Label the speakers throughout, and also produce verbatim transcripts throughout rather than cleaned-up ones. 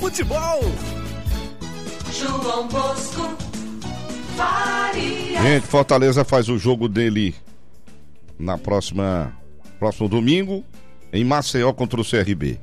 Speaker 1: futebol.
Speaker 2: João Bosco Faria.
Speaker 3: Gente, Fortaleza faz o jogo dele na próxima próximo domingo em Maceió contra o C R B.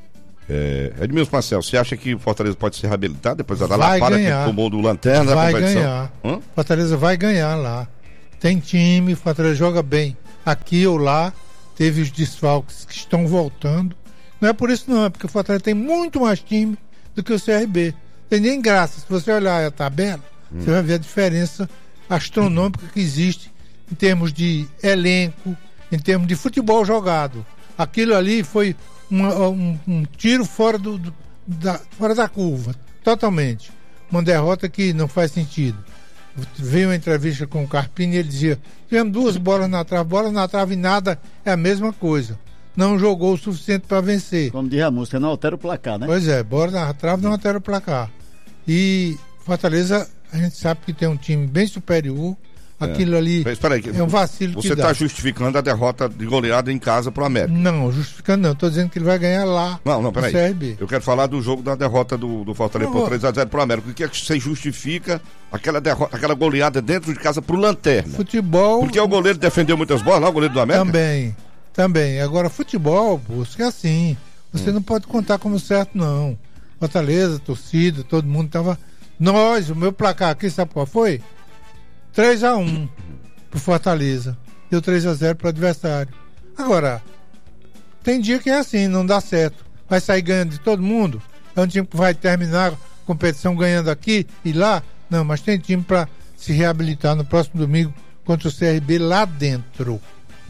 Speaker 3: É, Edmilson Marcel, você acha que o Fortaleza pode se reabilitar depois da lapada que tomou do Lanterna?
Speaker 4: Vai
Speaker 3: da competição?
Speaker 4: ganhar.
Speaker 3: Hã?
Speaker 4: Fortaleza vai ganhar lá. Tem time, Fortaleza joga bem. Aqui ou lá, teve os desfalques que estão voltando. Não é por isso não, é porque o Fortaleza tem muito mais time do que o C R B. Tem nem graça. Se você olhar a tabela, hum. você vai ver a diferença astronômica que existe em termos de elenco, em termos de futebol jogado. Aquilo ali foi uma, um, um tiro fora, do, do, da, fora da curva, totalmente. Uma derrota que não faz sentido. Veio uma entrevista com o Carpini e ele dizia: tivemos duas bolas na trave, bola na trave e nada é a mesma coisa. Não jogou o suficiente para vencer.
Speaker 5: Como diz a música, não altera o placar, né?
Speaker 4: Pois é, bola na trave não altera o placar. E Fortaleza, a gente sabe que tem um time bem superior. Aquilo é. ali
Speaker 3: Mas, aí,
Speaker 4: é um vacilo
Speaker 3: você
Speaker 4: que dá.
Speaker 3: Você está justificando a derrota de goleada em casa pro América?
Speaker 4: Não, justificando não. Estou dizendo que ele vai ganhar lá.
Speaker 3: Não, não, peraí.
Speaker 4: C R B.
Speaker 3: Eu quero falar do jogo da derrota do, do Fortaleza por três a zero pro América. O que é que você justifica aquela, derrota, aquela goleada dentro de casa pro Lanterna?
Speaker 4: Futebol...
Speaker 3: Porque o goleiro defendeu muitas bolas, não? O goleiro do América?
Speaker 4: Também, também. Agora, futebol, busca é assim. Você hum. não pode contar como certo, não. Fortaleza, torcida, todo mundo estava... Nós, o meu placar aqui, sabe qual foi? três a um pro Fortaleza. Deu três a zero pro adversário. Agora, tem dia que é assim, não dá certo. Vai sair ganhando de todo mundo? É um time que vai terminar a competição ganhando aqui e lá? Não, mas tem time para se reabilitar no próximo domingo contra o C R B lá dentro.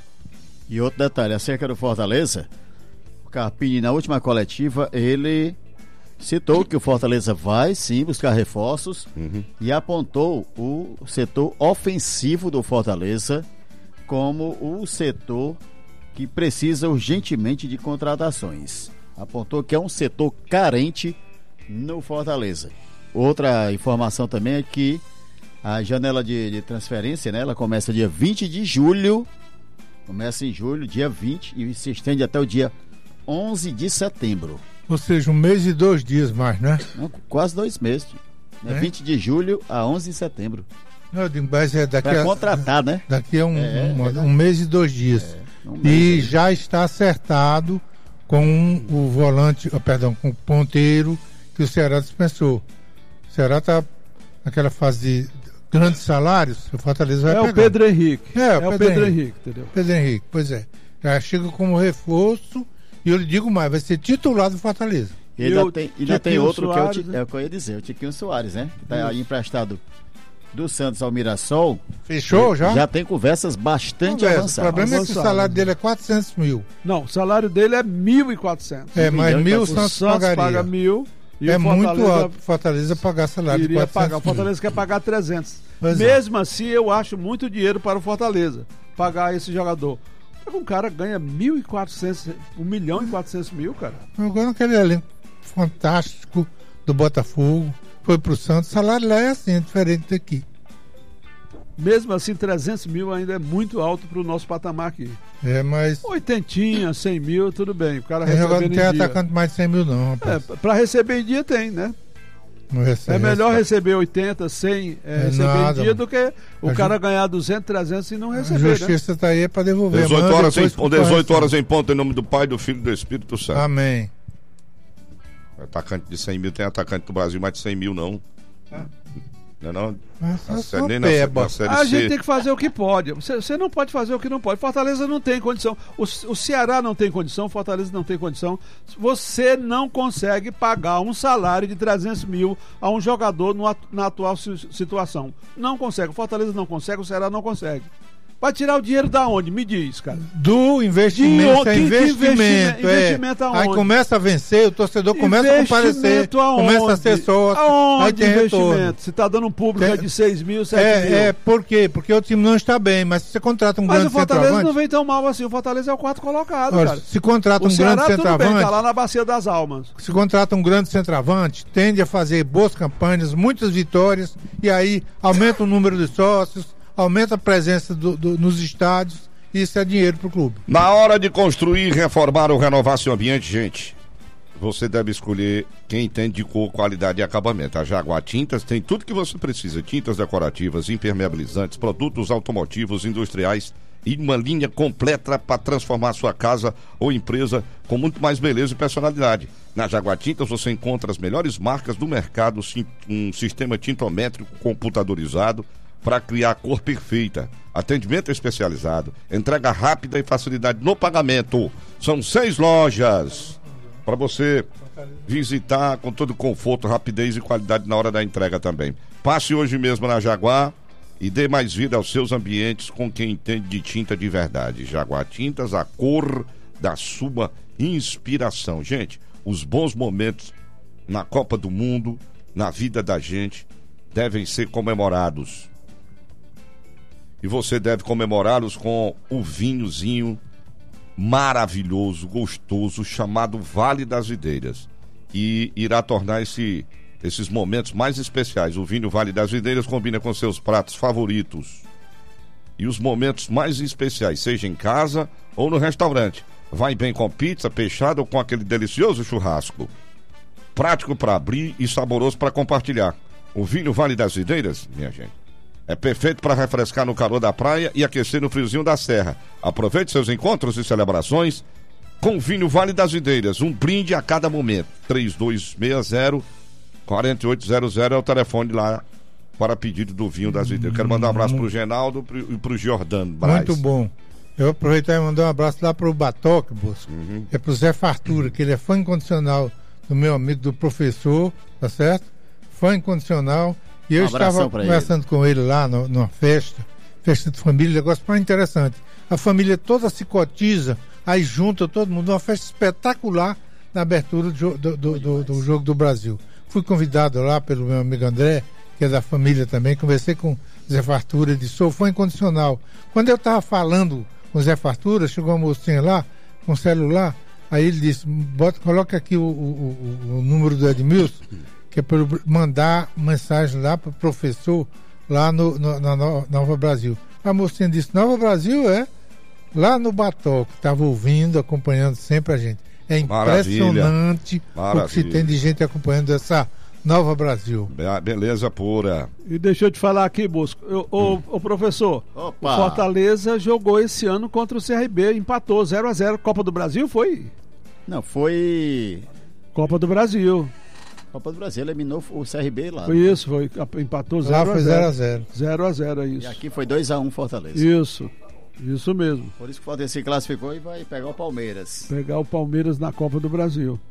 Speaker 5: E outro detalhe, acerca do Fortaleza, o Carpini, na última coletiva, ele citou que o Fortaleza vai sim buscar reforços uhum. e apontou o setor ofensivo do Fortaleza como o setor que precisa urgentemente de contratações. Apontou que é um setor carente no Fortaleza. Outra informação também é que a janela de, de transferência, né, ela começa dia vinte de julho, começa em julho, dia vinte, e se estende até o dia onze de setembro.
Speaker 4: Ou seja, um mês e dois dias mais, né?
Speaker 5: Não, quase dois meses. Né? É? vinte de julho a onze de setembro.
Speaker 4: Não, eu digo, mas é daqui
Speaker 5: pra
Speaker 4: a,
Speaker 5: contratar, né?
Speaker 4: Daqui a um,
Speaker 5: é,
Speaker 4: um,
Speaker 5: é,
Speaker 4: um mês e dois dias.
Speaker 5: É, um
Speaker 4: e
Speaker 5: mês,
Speaker 4: já está acertado com o volante, oh, perdão, com o ponteiro que o Ceará dispensou. O Ceará está naquela fase de grandes salários, o Fortaleza vai
Speaker 6: é
Speaker 4: pegar.
Speaker 6: O Pedro Henrique.
Speaker 4: É,
Speaker 6: é
Speaker 4: o Pedro,
Speaker 6: o Pedro
Speaker 4: Henrique.
Speaker 6: Henrique, entendeu?
Speaker 4: Pedro Henrique, pois é. Já chega como reforço e eu lhe digo mais, vai ser titular do Fortaleza.
Speaker 5: E ainda eu, tem, ainda tem outro Soares, que é o, né? é o que eu ia dizer, o Tiquinho Soares, né? Que tá aí emprestado do Santos ao Mirassol.
Speaker 4: Fechou já?
Speaker 5: Já tem conversas bastante
Speaker 4: Conversa.
Speaker 5: avançadas.
Speaker 4: O problema
Speaker 6: Avançado.
Speaker 4: é que o salário dele é quatrocentos mil.
Speaker 6: Não, o salário dele é mil e quatrocentos.
Speaker 4: É, mas mil o Santos,
Speaker 6: Santos
Speaker 4: pagaria.
Speaker 6: paga mil. E
Speaker 4: é
Speaker 6: o Fortaleza,
Speaker 4: muito alto o Fortaleza pagar salário de quatrocentos
Speaker 6: pagar. O Fortaleza quer pagar trezentos.
Speaker 4: Pois
Speaker 6: Mesmo
Speaker 4: é.
Speaker 6: assim, eu acho muito dinheiro para o Fortaleza pagar esse jogador. Um cara ganha mil e quatrocentos, um milhão e quatrocentos mil, cara.
Speaker 4: Agora naquele elenco fantástico do Botafogo, foi pro Santos, o salário lá é assim, é diferente daqui.
Speaker 6: Mesmo assim, trezentos mil ainda é muito alto pro nosso patamar aqui.
Speaker 4: É, mas...
Speaker 6: Oitentinha, cem mil, tudo bem. O cara
Speaker 4: tem
Speaker 6: recebendo
Speaker 4: não tem
Speaker 6: em dia.
Speaker 4: atacante mais de cem mil não, rapaz.
Speaker 6: É, pra receber em dia tem, né?
Speaker 4: Não recebe,
Speaker 6: é melhor
Speaker 4: recebe.
Speaker 6: receber oitenta, cem é,
Speaker 4: é
Speaker 6: receber
Speaker 4: nada,
Speaker 6: em dia do que o
Speaker 4: a
Speaker 6: cara
Speaker 4: ju...
Speaker 6: ganhar duzentos, trezentos e não receber,
Speaker 4: a justiça está né? aí para devolver.
Speaker 3: dezoito horas, em, dezoito horas em ponto, em nome do Pai, do Filho e do Espírito Santo.
Speaker 4: Amém.
Speaker 3: Atacante de cem mil, tem atacante do Brasil mais de cem mil não. Ah. Não, não.
Speaker 4: Nossa,
Speaker 3: na, nem na, na série
Speaker 6: a
Speaker 3: C.
Speaker 6: gente tem que fazer o que pode. Você, você não pode fazer o que não pode. Fortaleza não tem condição. O, o Ceará não tem condição. Fortaleza não tem condição. Você não consegue pagar um salário de trezentos mil a um jogador no, na atual situação. Não consegue. O Fortaleza não consegue. O Ceará não consegue. Vai tirar o dinheiro da onde? Me diz, cara.
Speaker 4: Do investimento.
Speaker 6: De,
Speaker 4: é
Speaker 6: que,
Speaker 4: investimento.
Speaker 6: investimento,
Speaker 4: é.
Speaker 6: investimento aonde?
Speaker 4: Aí começa a vencer, o torcedor começa a comparecer.
Speaker 6: Aonde?
Speaker 4: Começa a ser sócio.
Speaker 6: Aonde
Speaker 4: aí tem
Speaker 6: investimento?
Speaker 4: retorno.
Speaker 6: Você está dando um público
Speaker 4: é,
Speaker 6: de seis mil, sete
Speaker 4: é,
Speaker 6: mil.
Speaker 4: É, por quê? Porque o time não está bem, mas se você contrata um
Speaker 6: mas
Speaker 4: grande centroavante...
Speaker 6: Mas o Fortaleza não vem tão mal assim. O Fortaleza é o quarto colocado,
Speaker 4: olha,
Speaker 6: cara.
Speaker 4: Se contrata um
Speaker 6: Ceará,
Speaker 4: grande centroavante...
Speaker 6: Bem, tá lá na Bacia das Almas.
Speaker 4: Se contrata um grande centroavante, tende a fazer boas campanhas, muitas vitórias, e aí aumenta o número de sócios, aumenta a presença do, do, nos estádios. Isso é dinheiro pro clube.
Speaker 3: Na hora de construir, reformar ou renovar seu ambiente, gente, você deve escolher quem entende de cor, qualidade e acabamento. A Jaguar Tintas tem tudo que você precisa: tintas decorativas, impermeabilizantes, produtos automotivos, industriais e uma linha completa para transformar sua casa ou empresa com muito mais beleza e personalidade. Na Jaguar Tintas você encontra as melhores marcas do mercado, um sistema tintométrico computadorizado para criar a cor perfeita, atendimento especializado, entrega rápida e facilidade no pagamento. São seis lojas para você visitar com todo conforto, rapidez e qualidade na hora da entrega também. Passe hoje mesmo na Jaguar e dê mais vida aos seus ambientes com quem entende de tinta de verdade. Jaguar Tintas, a cor da sua inspiração. Gente, os bons momentos na Copa do Mundo, na vida da gente, devem ser comemorados. E você deve comemorá-los com o vinhozinho maravilhoso, gostoso, chamado Vale das Videiras, e irá tornar esse, esses momentos mais especiais. O vinho Vale das Videiras combina com seus pratos favoritos e os momentos mais especiais, seja em casa ou no restaurante. Vai bem com pizza, peixada ou com aquele delicioso churrasco. Prático para abrir e saboroso para compartilhar. O vinho Vale das Videiras, minha gente, é perfeito para refrescar no calor da praia e aquecer no friozinho da serra. Aproveite seus encontros e celebrações com o vinho Vale das Videiras. Um brinde a cada momento. três dois seis zero, quatro oito zero zero é o telefone lá para pedido do vinho das Videiras. Quero mandar um abraço pro Genaldo e pro Jordano Braz.
Speaker 4: Muito bom. Eu vou aproveitar e mandar um abraço lá pro Batoque, Bosco. Uhum. É pro Zé Fartura, que ele é fã incondicional do meu amigo, do professor, tá certo? Fã incondicional. E eu um estava conversando ele. com ele lá no, numa festa, festa de família, negócio mais interessante. A família toda se cotiza, aí junta todo mundo, uma festa espetacular na abertura do, do, do, do, do Jogo do Brasil. Fui convidado lá pelo meu amigo André, que é da família também, conversei com o Zé Fartura, ele disse, sou fã incondicional. Quando eu estava falando com o Zé Fartura, chegou uma mocinha lá, com o celular, aí ele disse, bota, coloca aqui o, o, o, o número do Edmilson, que é para mandar mensagem lá para o professor lá no, no, na Nova Brasil. A mocinha disse, Nova Brasil é lá no Batoque, estava ouvindo, acompanhando sempre a gente. É impressionante Maravilha. o que se tem de gente acompanhando essa Nova Brasil.
Speaker 3: Be- beleza pura.
Speaker 6: E deixa eu te falar aqui, Bosco, eu, hum. o, o professor, Opa. o Fortaleza jogou esse ano contra o C R B, empatou zero a zero, Copa do Brasil foi?
Speaker 5: Não, foi...
Speaker 6: Copa do Brasil.
Speaker 5: Copa do Brasil eliminou o C R B lá.
Speaker 6: Foi isso, foi, empatou zero a zero.
Speaker 4: Lá foi zero a zero.
Speaker 6: zero a zero, é isso.
Speaker 5: E aqui foi dois a um Fortaleza.
Speaker 6: Isso, isso mesmo.
Speaker 5: Por isso que o Fortaleza se classificou e vai pegar o Palmeiras.
Speaker 6: Pegar o Palmeiras na Copa do Brasil.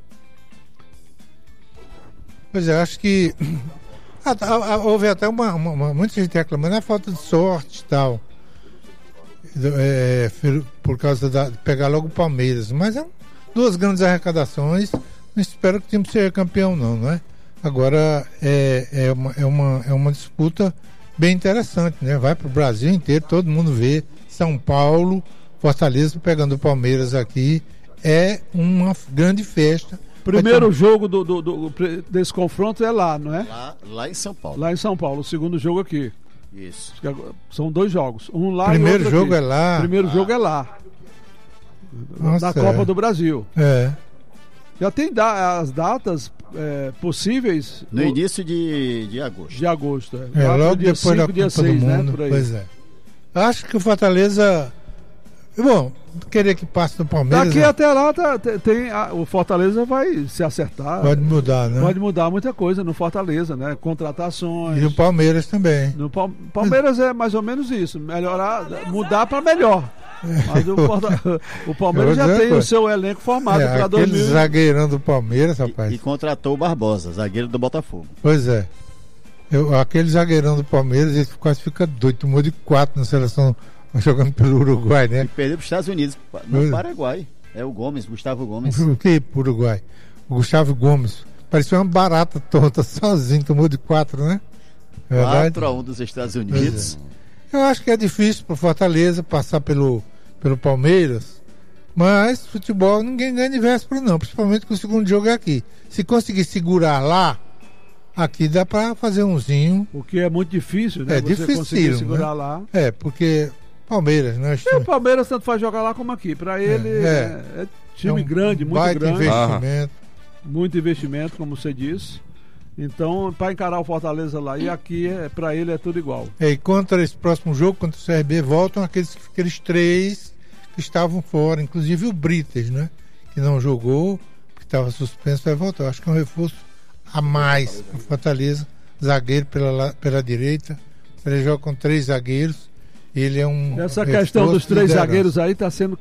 Speaker 4: Pois é, acho que houve até uma, uma, uma muita gente reclamando a falta de sorte e tal. É, por causa da, de pegar logo o Palmeiras. Mas é duas grandes arrecadações. Não espero que o time seja campeão, não, não é? Agora é, é, uma, é, uma, é uma disputa bem interessante, né? Vai para o Brasil inteiro, todo mundo vê. São Paulo, Fortaleza pegando o Palmeiras aqui. É uma grande festa.
Speaker 6: Primeiro ter... jogo do, do, do, desse confronto é lá, não é?
Speaker 5: Lá, lá em São Paulo.
Speaker 6: Lá em São Paulo. O segundo jogo aqui.
Speaker 5: Isso.
Speaker 6: São dois jogos. Um lá
Speaker 4: Primeiro
Speaker 6: e outro
Speaker 4: jogo
Speaker 6: aqui.
Speaker 4: é lá.
Speaker 6: Primeiro
Speaker 4: ah.
Speaker 6: jogo é lá.
Speaker 4: Nossa,
Speaker 6: da Copa é. do Brasil.
Speaker 4: É.
Speaker 6: Já tem da, as datas é, possíveis.
Speaker 5: No, no início de, de agosto.
Speaker 6: De agosto, é.
Speaker 4: é logo
Speaker 6: dia
Speaker 4: depois
Speaker 6: cinco,
Speaker 4: da Copa
Speaker 6: dia seis,
Speaker 4: do Mundo.
Speaker 6: Né, por aí.
Speaker 4: Pois é. Acho que o Fortaleza... Bom, querer que passe no Palmeiras...
Speaker 6: Daqui
Speaker 4: né?
Speaker 6: até lá tá, tem, a, o Fortaleza vai se acertar.
Speaker 4: Pode mudar, né?
Speaker 6: Pode mudar muita coisa no Fortaleza, né? Contratações.
Speaker 4: E o Palmeiras também.
Speaker 6: No Pal- Palmeiras é mais ou menos isso. Melhorar, mudar para melhor. Mas o, Porta... o Palmeiras já tem o seu elenco formado
Speaker 4: é,
Speaker 6: para dois mil.
Speaker 4: Zagueirão do Palmeiras, rapaz.
Speaker 5: E, e contratou o Barbosa, zagueiro do Botafogo.
Speaker 4: Pois é. Eu, aquele zagueirão do Palmeiras, ele quase fica doido. Tomou de quatro na seleção, jogando pelo Uruguai, né?
Speaker 5: E perdeu para os Estados Unidos, no pois... Paraguai. É o Gomes, Gustavo Gomes.
Speaker 4: O que pro Uruguai? O Gustavo Gomes. Parecia uma barata tonta, sozinho, tomou de quatro, né?
Speaker 5: quatro a um dos Estados Unidos.
Speaker 4: É. Eu acho que é difícil para o Fortaleza passar pelo, pelo Palmeiras, mas futebol ninguém ganha de véspera não, principalmente que o segundo jogo é aqui. Se conseguir segurar lá, aqui dá para fazer umzinho.
Speaker 6: O que é muito difícil, né?
Speaker 4: É
Speaker 6: Você
Speaker 4: difícil,
Speaker 6: conseguir segurar
Speaker 4: né?
Speaker 6: lá.
Speaker 4: É, porque Palmeiras, né?
Speaker 6: E o Palmeiras tanto faz jogar lá como aqui. Para ele é, é, é time é um grande, muito grande.
Speaker 4: Investimento.
Speaker 6: muito investimento, como você disse. Então, para encarar o Fortaleza lá, e aqui, é, para ele, é tudo igual.
Speaker 4: É, e contra esse próximo jogo, contra o C R B, voltam aqueles, aqueles três que estavam fora, inclusive o Brites, né? Que não jogou, que estava suspenso, vai voltar. Eu acho que é um reforço a mais para o Fortaleza, zagueiro pela, pela direita. Ele joga com três zagueiros. Ele é um.
Speaker 6: Essa questão dos três zagueiros aí está sendo